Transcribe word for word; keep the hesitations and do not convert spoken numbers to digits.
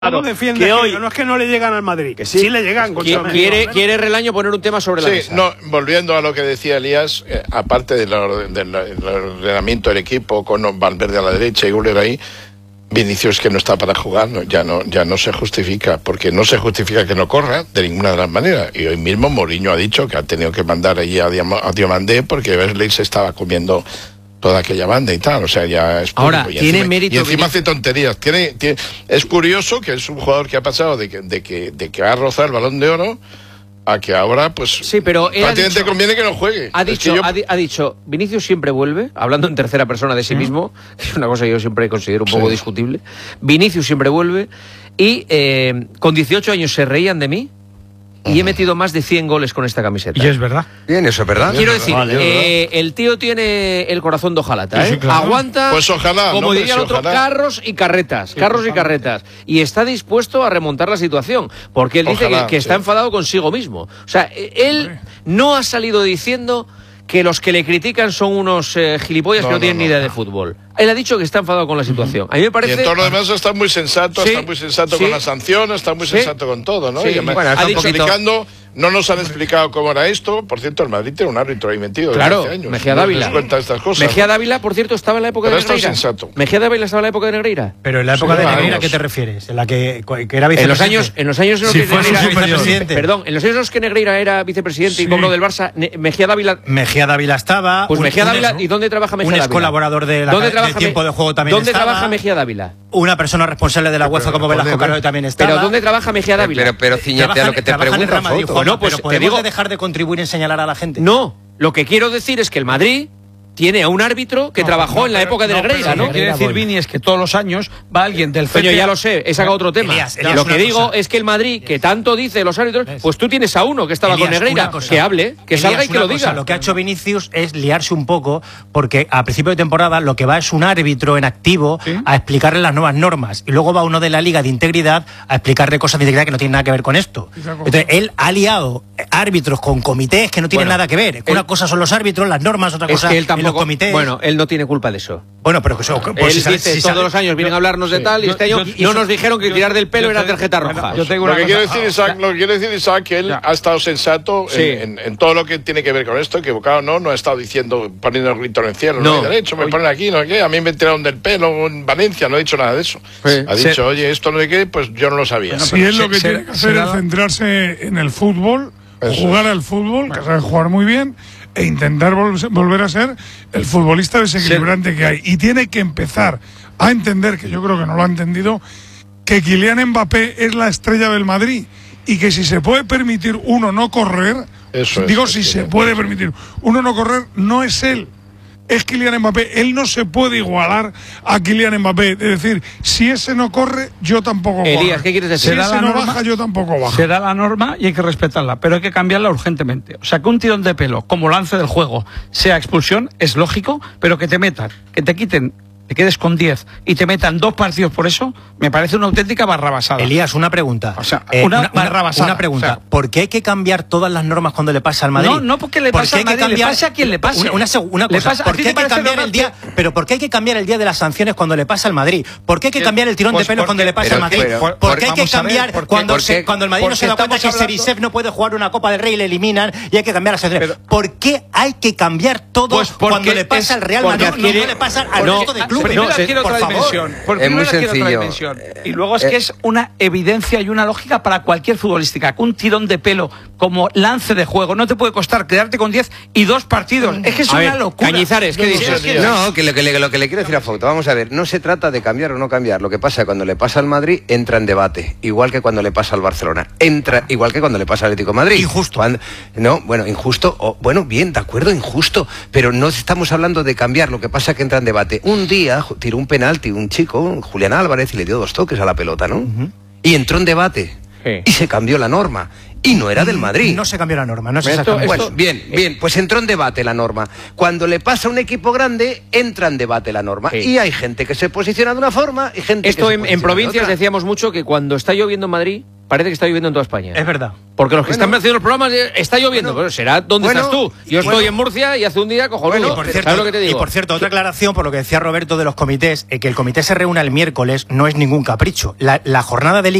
Claro, defiende que hoy, no es que no le llegan al Madrid, que sí, sí le llegan. Quiere, quiere, quiere Relaño poner un tema sobre la sí, mesa. No, volviendo a lo que decía Elías, eh, aparte del, del, del ordenamiento del equipo con Valverde a la derecha y Güler ahí, Vinicius que no está para jugar, no, ya no ya no se justifica, porque no se justifica que no corra de ninguna de las maneras. Y hoy mismo Mourinho ha dicho que ha tenido que mandar allí a, a Diomandé porque Wesley se estaba comiendo toda aquella banda y tal, o sea, ya es público. Ahora, y tiene encima, mérito. Y encima hace tonterías. Tiene, tiene, es curioso que es un jugador que ha pasado de que, de que, de que ha rozado el Balón de Oro a que ahora, pues, sí, pero prácticamente dicho, conviene que no juegue. Ha dicho, es que yo... ha, di, ha dicho, Vinicius siempre vuelve, hablando en tercera persona de sí mismo, que es una cosa que yo siempre considero un poco sí. discutible. Vinicius siempre vuelve y eh, con dieciocho años se reían de mí. Y he metido más de cien goles con esta camiseta. Y es verdad. Bien, eso es verdad. Quiero es decir, verdad. eh, el tío tiene el corazón de hojalata, ¿eh? Sí, sí, claro. Aguanta, pues ojalá, como no, diría el otro, ojalá. carros y carretas. Carros y carretas. Y está dispuesto a remontar la situación. Porque él dice ojalá, que, que está sí. enfadado consigo mismo. O sea, él no ha salido diciendo que los que le critican son unos eh, gilipollas no, que no, no tienen no, ni idea no. de fútbol. Él ha dicho que está enfadado con la situación. A mí me parece... Y en todo lo demás está muy sensato, sí, está muy sensato sí, con las sanciones, está muy sí, sensato con todo, ¿no? Sí, y me, bueno, ha dicho explicando, no nos han explicado cómo era esto. Por cierto, el Madrid tiene un árbitro ahí metido claro, desde hace años. Mejía Dávila. No cuenta estas cosas, Mejía ¿no? Dávila, por cierto, estaba en la época Pero de Negreira. Pero está sensato. Mejía Dávila estaba en la época de Negreira. Pero en la época sí, de Negreira, ¿a qué años. te refieres? ¿En la que, que era vicepresidente? En los años, en los años en los si que Negreira era vicepresidente. Perdón, en los años en los que Negreira era vicepresidente sí. y cobro del Barça, Mejía Dávila... Mejía Dávila estaba... Pues un, Mejía Dávila, un, ¿y dónde trabaja Mejía un Dávila? Un ex colaborador de la ¿Dónde de trabaja tiempo de juego también ¿Dónde estaba? trabaja Mejía Dávila? Una persona responsable de la UEFA como Velasco Caro también estaba. ¿Pero dónde trabaja Mejía Dávila? Pero, pero ciñete a lo que te preguntan, Foto. No, pues te digo... dejar de contribuir en señalar a la gente? No, lo que quiero decir es que el Madrid tiene a un árbitro que no, trabajó no, en la época de Negreira, ¿no? Lo que quiere decir Vini es que todos los años va alguien del Coño, ya lo sé, he sacado otro tema. Elías, Elías, lo que digo cosa. es que el Madrid, que tanto dice los árbitros, pues tú tienes a uno que estaba Elías, con Negreira, que hable, que Elías, salga y que lo diga. Cosa, lo que ha hecho Vinicius es liarse un poco, porque a principio de temporada lo que va es un árbitro en activo ¿sí? a explicarle las nuevas normas, y luego va uno de la Liga de Integridad a explicarle cosas de integridad que no tienen nada que ver con esto. Entonces, él ha liado árbitros con comités que no tienen bueno, nada que ver. Él, una cosa son los árbitros, las normas, otra cosa es que él tampoco, en los comités. Bueno, él no tiene culpa de eso. Bueno, pero que eso, pues él si dice, si todos sale, los años vienen yo, a hablarnos de tal, y este año yo, no nos dijeron que yo, tirar del pelo yo, era tarjeta roja. Yo tengo lo, que quiere decir Isaac, lo que quiere decir Isaac que él ya. ha estado sensato sí. en, en, en todo lo que tiene que ver con esto, equivocado no, no ha estado diciendo, poniendo el grito en el cielo, no, no hay derecho, me ponen aquí, no sé qué, a mí me tiraron del pelo en Valencia, no he dicho nada de eso. Sí. Ha dicho, sí. oye, esto no sé qué, pues yo no lo sabía. Si sí, es lo que se, tiene que hacer es centrarse en el fútbol, eso jugar es. al fútbol, bueno. que sabe jugar muy bien, e intentar vol volver a ser el futbolista desequilibrante sí. que hay. Y tiene que empezar a entender, que yo creo que no lo ha entendido, que Kylian Mbappé es la estrella del Madrid y que si se puede permitir uno no correr, Eso digo es, si se puede permitir uno no correr, no es él. Es Kylian Mbappé, él no se puede igualar a Kylian Mbappé. Es decir, si ese no corre, yo tampoco Elías, corro. ¿qué quieres decir? Si ese no baja, yo tampoco bajo. Será la norma y hay que respetarla, pero hay que cambiarla urgentemente. O sea, que un tirón de pelo como lance del juego sea expulsión, es lógico, pero que te metan, que te quiten, te quedes con diez y te metan dos partidos por eso, me parece una auténtica barrabasada. Elías, una pregunta. O sea, eh, una, una barrabasada. Una pregunta. O sea, ¿por qué hay que cambiar todas las normas cuando le pasa al Madrid? No, no porque le pasa al Madrid, cambiar... le pasa a quien le pase. Una, una, una cosa, pasa, ¿por qué hay que cambiar el día? Que... Pero ¿por qué hay que cambiar el día de las sanciones cuando le pasa al Madrid? ¿Por qué hay que cambiar el tirón pues de pelo cuando le pasa al Madrid? Pero, ¿Por qué hay que cambiar ver, cuando, porque, se, cuando el Madrid no se da cuenta que hablando... Serisev no puede jugar una Copa del Rey y le eliminan y hay que cambiar las sanciones? Pero, ¿por qué hay que cambiar todo pues cuando le pasa al Real Madrid y no le pasa al resto de clubes? Por favor. Porque es muy sencillo. Y luego es que es una evidencia y una lógica para cualquier futbolística. Un tirón de pelo como lance de juego no te puede costar quedarte con diez y dos partidos. Es que es a una ver, locura. Cañizares, ¿qué dices? No, que lo que, le, lo que le quiero decir a Foto, vamos a ver, no se trata de cambiar o no cambiar. Lo que pasa es que cuando le pasa al Madrid entra en debate, igual que cuando le pasa al Barcelona. Entra igual que cuando le pasa al Atlético de Madrid. Injusto. Cuando, no, bueno, injusto. O, bueno, bien, de acuerdo, injusto. Pero no estamos hablando de cambiar. Lo que pasa es que entra en debate. Un día tiró un penalti un chico, Julián Álvarez, y le dio dos toques a la pelota, ¿no? Uh-huh. Y entró en debate. Sí. Y se cambió la norma. Y no era del Madrid. No se cambió la norma, no es esto, exactamente. Bueno, bien, bien, pues entró en debate la norma. Cuando le pasa a un equipo grande, entra en debate la norma. Sí. Y hay gente que se posiciona de una forma y gente esto que en, se en provincias de otra. Decíamos mucho que cuando está lloviendo en Madrid, parece que está lloviendo en toda España. Es verdad. Porque los que Bueno. están haciendo los programas eh, está lloviendo, Bueno. pero será donde Bueno. estás tú. Yo estoy Bueno. en Murcia y hace un día cojonudo. Bueno, Por ¿Sabes cierto, lo que te digo? Y por cierto, otra aclaración por lo que decía Roberto de los comités, eh, que el comité se reúna el miércoles no es ningún capricho. La, la jornada de